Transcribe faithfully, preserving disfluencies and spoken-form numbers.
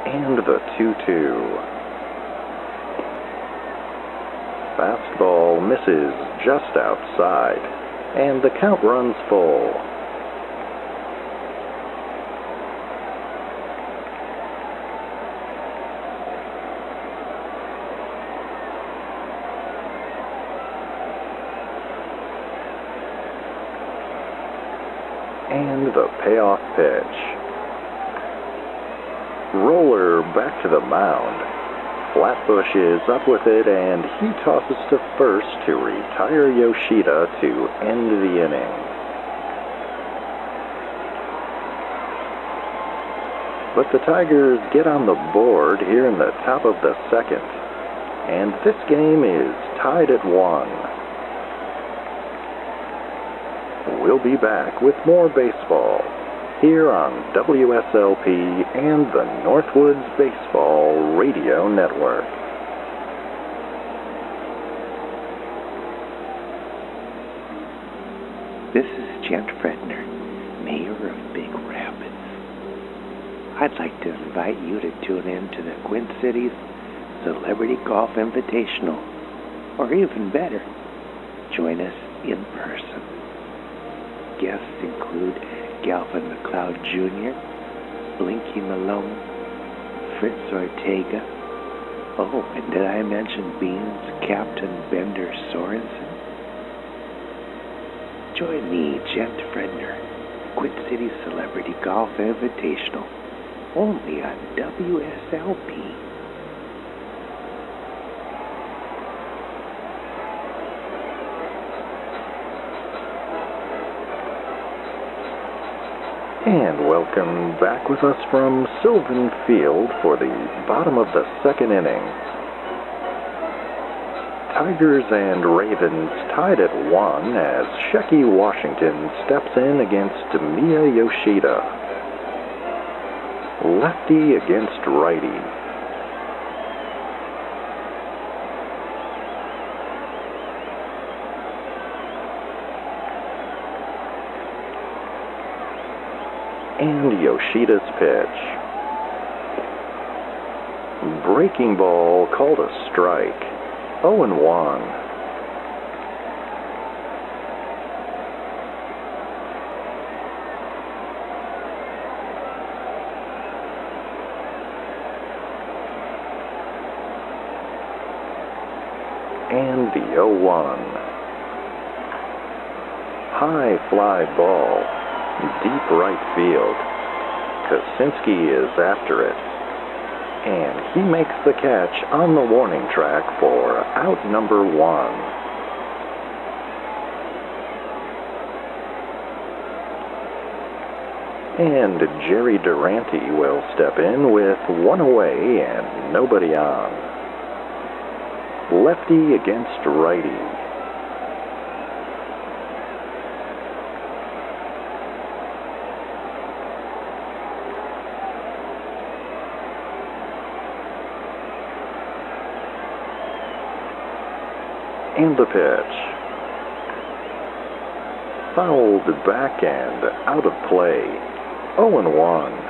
And the two two. Fastball misses just outside, and the count runs full. And the payoff pitch. Roller back to the mound. Flatbush is up with it, and he tosses to first to retire Yoshida to end the inning. But the Tigers get on the board here in the top of the second, and this game is tied at one. We'll be back with more baseball here on W S L P and the Northwoods Baseball Radio Network. This is Gent Fredner, Mayor of Big Rapids. I'd like to invite you to tune in to the Quint Cities Celebrity Golf Invitational, or even better, join us in person. Guests include Galvin McLeod Junior, Blinky Malone, Fritz Ortega. Oh, and did I mention Beans Captain Bender Sorensen? Join me, Gent Fredner, Quint City Celebrity Golf Invitational, only on W S L P. And welcome back with us from Sylvan Field for the bottom of the second inning. Tigers and Ravens tied at one as Shecky Washington steps in against Miya Yoshida. Lefty against righty. And Yoshida's pitch. Breaking ball called a strike. oh and one. And the oh one. High fly ball. Deep right field. Kosinski is after it. And he makes the catch on the warning track for out number one. And Jerry Durante will step in with one away and nobody on. Lefty against righty. And the pitch. Fouled back and out of play. oh and one.